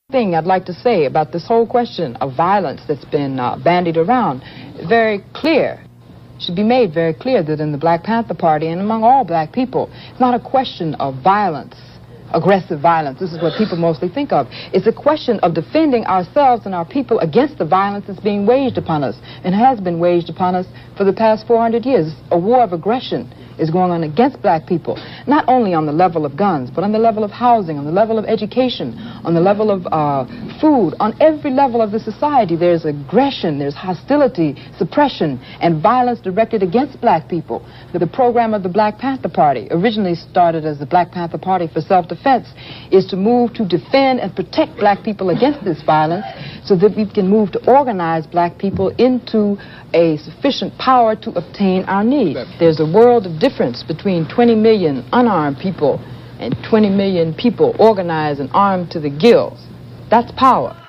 thing I'd like to say about this whole question of violence that's been bandied around, very clear, should be made very clear that in the Black Panther Party and among all black people, it's not a question of violence, aggressive violence. This is what people mostly think of. It's a question of defending ourselves and our people against the violence that's being waged upon us and has been waged upon us for the past 400 years. A war of aggression is going on against black people, not only on the level of guns, but on the level of housing, on the level of education, on the level of food, on every level of the society. There's aggression, there's hostility, suppression, and violence directed against black people. The program of the Black Panther Party, originally started as the Black Panther Party for Self-Defense, is to move to defend and protect black people against this violence so that we can move to organize black people into a sufficient power to obtain our needs. There's a world of difference between 20 million unarmed people and 20 million people organized and armed to the gills. That's power.